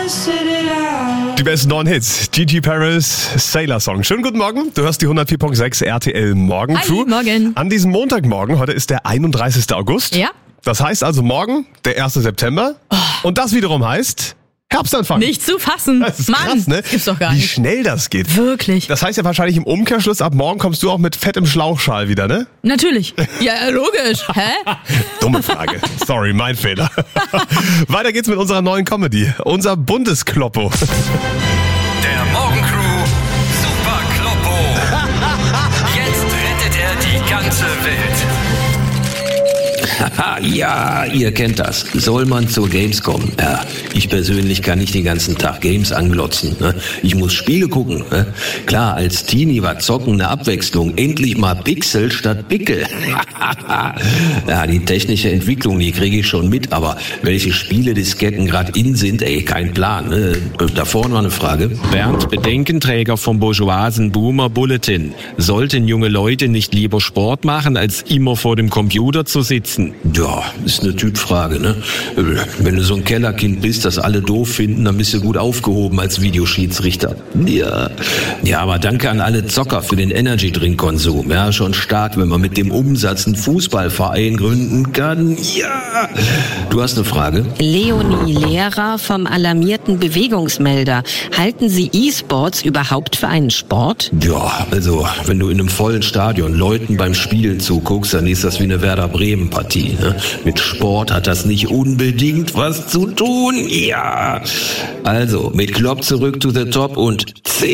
Die besten 9 Hits. Gigi Paris, Sailor Song. Schönen guten Morgen. Du hörst die 104.6 RTL Morgencrew. Hi, morgen. An diesem Montagmorgen, heute ist der 31. August. Ja. Das heißt also morgen, der 1. September. Und das wiederum heißt Herbstanfang. Nicht zu fassen. Das ist Mann, krass, ne? das gibt's doch gar Wie nicht. schnell das geht. Wirklich. Das heißt ja wahrscheinlich im Umkehrschluss, ab morgen kommst du auch mit Fett im Schlauchschal wieder, ne? Natürlich. Ja, logisch. Hä? Dumme Frage. Sorry, mein Fehler. Weiter geht's mit unserer neuen Comedy. Unser Bundeskloppo. Der Morgencrew Super Kloppo. Jetzt rettet er die ganze Welt. Ja, ihr kennt das. Soll man zur Gamescom? Ja, ich persönlich kann nicht den ganzen Tag Games anglotzen. Ne? Ich muss Spiele gucken. Ne? Klar, als Teenie war Zocken eine Abwechslung. Endlich mal Pixel statt Pickel. Ja, die technische Entwicklung, die kriege ich schon mit, aber welche Spiele-Disketten gerade in sind, kein Plan. Ne? Da vorne noch eine Frage. Bernd, Bedenkenträger vom bourgeoisen Boomer Bulletin. Sollten junge Leute nicht lieber Sport machen, als immer vor dem Computer zu sitzen? Ja, ist eine Typfrage, ne? Wenn du so ein Kellerkind bist, das alle doof finden, dann bist du gut aufgehoben als Videoschiedsrichter. Ja, aber danke an alle Zocker für den Energy-Drink-Konsum. Ja, schon stark, wenn man mit dem Umsatz einen Fußballverein gründen kann. Ja. Du hast eine Frage? Leonie Lehrer vom alarmierten Bewegungsmelder. Halten Sie E-Sports überhaupt für einen Sport? Ja, also, wenn du in einem vollen Stadion Leuten beim Spielen zuguckst, dann ist das wie eine Werder Bremen-Partie. Ne? Mit Sport hat das nicht unbedingt was zu tun. Ja. Also, mit Klopp zurück to the top und 10